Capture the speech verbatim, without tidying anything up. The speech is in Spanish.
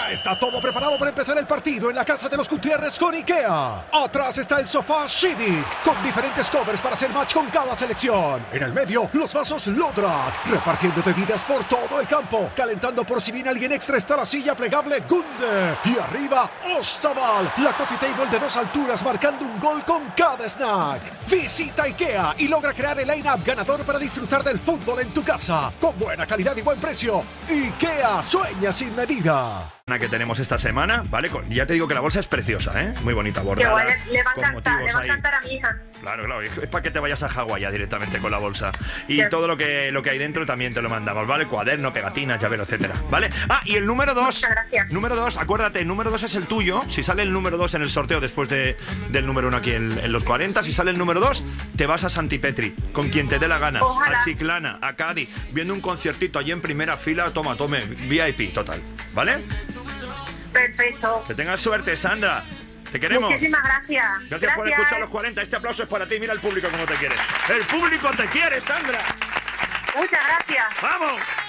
Ya está todo preparado para empezar el partido en la casa de los Gutiérrez con IKEA. Atrás está el sofá Civic, con diferentes covers para hacer match con cada selección. En el medio, los vasos Lodrat, repartiendo bebidas por todo el campo. Calentando por si viene alguien extra está la silla plegable Gunde. Y arriba, Ostaval, la coffee table de dos alturas marcando un gol con cada snack. Visita IKEA y logra crear el line-up ganador para disfrutar del fútbol en tu casa. Con buena calidad y buen precio. IKEA, sueña sin medida. Que tenemos esta semana, ¿vale? Ya te digo que la bolsa es preciosa, ¿eh? Muy bonita, bordada. Que le, le va a encantar, le va a encantar a mi hija. Claro, claro, es para que te vayas a Hawái ya directamente con la bolsa. Y sí, todo lo que, lo que hay dentro también te lo mandamos, ¿vale? Cuaderno, pegatinas, llavero, etcétera, ¿vale? Ah, y el número dos. Muchas gracias. Número dos, acuérdate, el número dos es el tuyo. Si sale el número dos en el sorteo después de, del número uno aquí en, en los cuarenta, si sale el número dos, te vas a Santipetri, con quien te dé la gana. Ojalá. A Chiclana, a Cádiz, viendo un conciertito allí en primera fila, toma, tome, V I P total, ¿vale? Perfecto. Que tengas suerte, Sandra. Te queremos. Muchísimas gracias. Gracias, Gracias por escuchar los cuarenta. Este aplauso es para ti. Mira el público como te quiere. El público te quiere, Sandra. Muchas gracias. ¡Vamos!